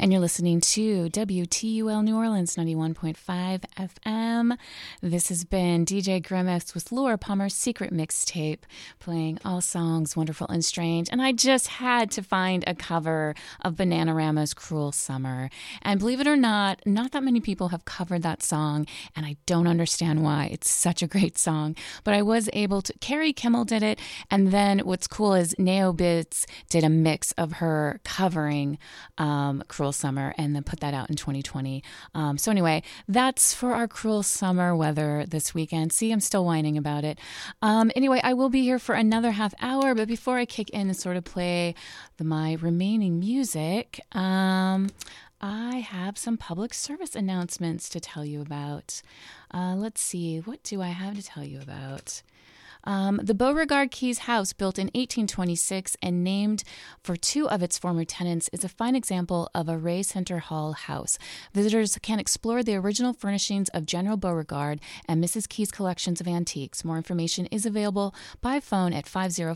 and you're listening to WTUL New Orleans 91.5 FM. This has been DJ Grimace with Laura Palmer's Secret Mixtape, playing all songs wonderful and strange. And I just had to find a cover of Bananarama's Cruel Summer. And believe it or not that many people have covered that song, and I don't understand why. It's such a great song. But I was able to, Carrie Kimmel did it, and then what's cool is Neobits did a mix of her covering Cruel Summer and then put that out in 2020. So anyway, that's for our Cruel Summer weather this weekend. See, I'm still whining about it. Anyway, I will be here for another half hour, but before I kick in and sort of play my remaining music, I have some public service announcements to tell you about. Let's see, what do I have to tell you about? The Beauregard Keys house, built in 1826 and named for two of its former tenants, is a fine example of a Ray Center Hall house. Visitors can explore the original furnishings of General Beauregard and Mrs. Keys' collections of antiques. More information is available by phone at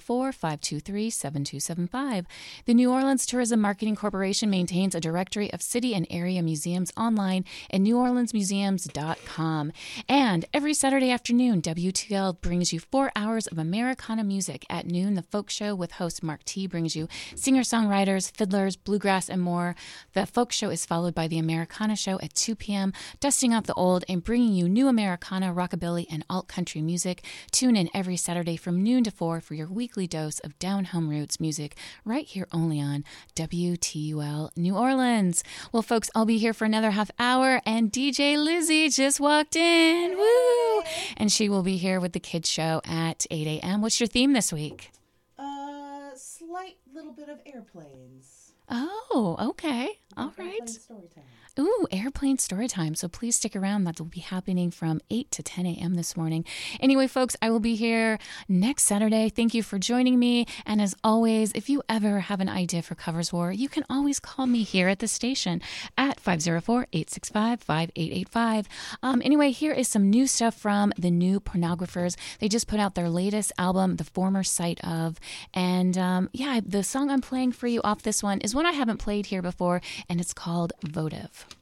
504-523-7275. The New Orleans Tourism Marketing Corporation maintains a directory of city and area museums online at neworleansmuseums.com. And every Saturday afternoon, WTL brings you 4 hours of Americana music. At noon, the Folk Show with host Mark T brings you singer-songwriters, fiddlers, bluegrass, and more. The Folk Show is followed by the Americana Show at 2 p.m., dusting out the old and bringing you new Americana, rockabilly, and alt-country music. Tune in every Saturday from noon to 4 for your weekly dose of down-home roots music right here only on WTUL New Orleans. Well, folks, I'll be here for another half hour, and DJ Lizzie just walked in. Woo! And she will be here with the Kids Show at 8 a.m. What's your theme this week? Slight little bit of airplanes. Oh, okay. All right. Story time. Ooh, airplane story time. So please stick around. That will be happening from 8 to 10 a.m. this morning. Anyway, folks, I will be here next Saturday. Thank you for joining me. And as always, if you ever have an idea for Covers War, you can always call me here at the station at 504-865-5885. Anyway, here is some new stuff from the New Pornographers. They just put out their latest album, The Former Sight Of. And the song I'm playing for you off this one is one I haven't played here before, and it's called Votive.